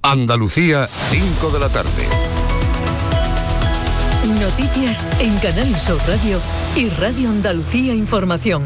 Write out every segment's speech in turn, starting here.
Andalucía, 5 de la tarde. Noticias en Canal Sur Radio y Radio Andalucía Información.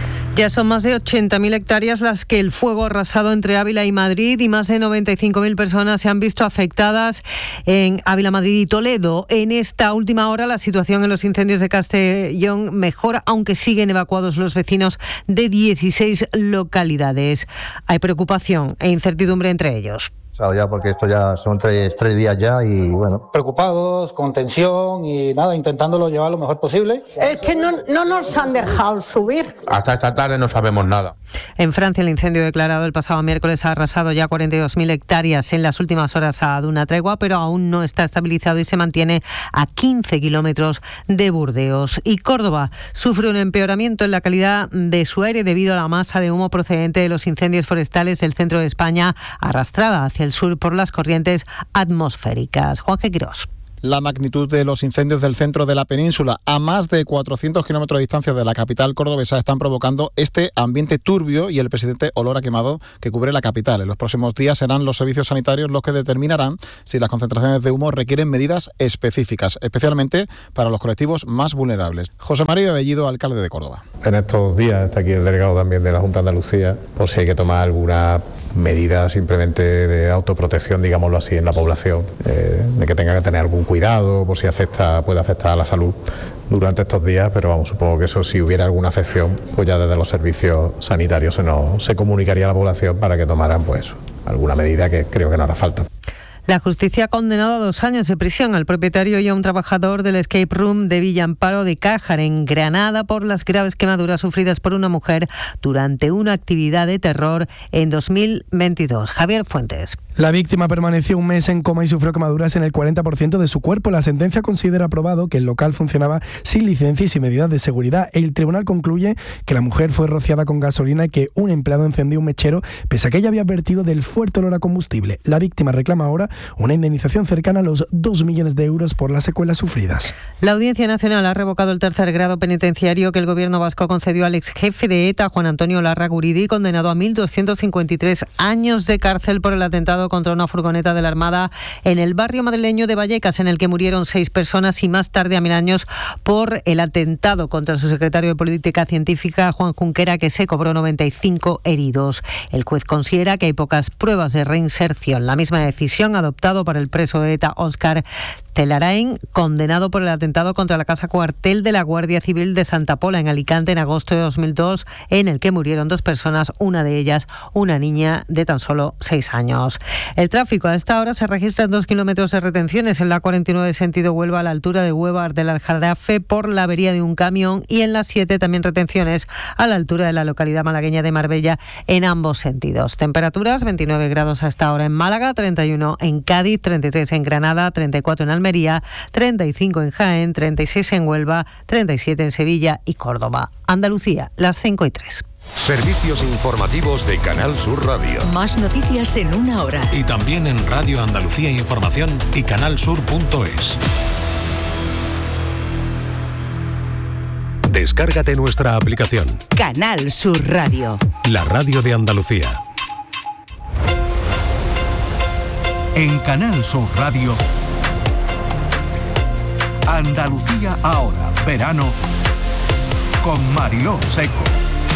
Ya son más de 80.000 hectáreas las que el fuego ha arrasado entre Ávila y Madrid, y más de 95.000 personas se han visto afectadas en Ávila, Madrid y Toledo. En esta última hora la situación en los incendios de Castellón mejora, aunque siguen evacuados los vecinos de 16 localidades. Hay preocupación e incertidumbre entre ellos. Ya porque esto ya son tres días ya y bueno. Preocupados, con tensión y nada, intentándolo llevar lo mejor posible. Es que no nos han dejado subir. Hasta esta tarde no sabemos nada. En Francia, el incendio declarado el pasado miércoles ha arrasado ya 42.000 hectáreas. En las últimas horas ha dado una tregua, pero aún no está estabilizado y se mantiene a 15 kilómetros de Burdeos. Y Córdoba sufre un empeoramiento en la calidad de su aire debido a la masa de humo procedente de los incendios forestales del centro de España, arrastrada hacia el sur por las corrientes atmosféricas. Juanje Quirós. La magnitud de los incendios del centro de la península, a más de 400 kilómetros de distancia de la capital cordobesa, están provocando este ambiente turbio y el persistente olor a quemado que cubre la capital. En los próximos días serán los servicios sanitarios los que determinarán si las concentraciones de humo requieren medidas específicas, especialmente para los colectivos más vulnerables. José María Bellido, alcalde de Córdoba. En estos días está aquí el delegado también de la Junta de Andalucía, por si hay que tomar alguna medida simplemente de autoprotección, digámoslo así, en la población, de que tenga que tener algún cuidado por si puede afectar a la salud durante estos días, pero vamos, supongo que eso, si hubiera alguna afección, pues ya desde los servicios sanitarios se comunicaría a la población para que tomaran pues alguna medida, que creo que no hará falta. La justicia ha condenado a 2 años de prisión al propietario y a un trabajador del escape room de Villa Amparo de Cájar, en Granada, por las graves quemaduras sufridas por una mujer durante una actividad de terror en 2022. Javier Fuentes. La víctima permaneció un mes en coma y sufrió quemaduras en el 40% de su cuerpo. La sentencia considera probado que el local funcionaba sin licencia y sin medidas de seguridad. El tribunal concluye que la mujer fue rociada con gasolina y que un empleado encendió un mechero, pese a que ella había advertido del fuerte olor a combustible. La víctima reclama ahora una indemnización cercana a los 2 millones de euros por las secuelas sufridas. La Audiencia Nacional ha revocado el tercer grado penitenciario que el gobierno vasco concedió al ex jefe de ETA, Juan Antonio Larraguridi, condenado a 1.253 años de cárcel por el atentado contra una furgoneta de la Armada en el barrio madrileño de Vallecas, en el que murieron 6 personas, y más tarde a 1000 años por el atentado contra su secretario de Política Científica, Juan Junquera, que se cobró 95 heridos. El juez considera que hay pocas pruebas de reinserción. La misma decisión adoptado para el preso de ETA Óscar Celarain, condenado por el atentado contra la casa cuartel de la Guardia Civil de Santa Pola en Alicante en agosto de 2002, en el que murieron 2 personas, una de ellas una niña de tan solo 6 años. El tráfico a esta hora se registra en 2 kilómetros de retenciones en la 49 sentido Huelva, a la altura de Huevar del Aljarafe, por la avería de un camión, y en la 7 también retenciones a la altura de la localidad malagueña de Marbella en ambos sentidos. Temperaturas: 29 grados a esta hora en Málaga, 31 en Cádiz, 33 en Granada, 34 en Almería, 35 en Jaén, 36 en Huelva, 37 en Sevilla y Córdoba. Andalucía, las 5:03. Servicios informativos de Canal Sur Radio. Más noticias en una hora. Y también en Radio Andalucía Información y canalsur.es. Descárgate nuestra aplicación. Canal Sur Radio. La radio de Andalucía. En Canal Sur Radio, Andalucía ahora, verano, con Mariló Seco.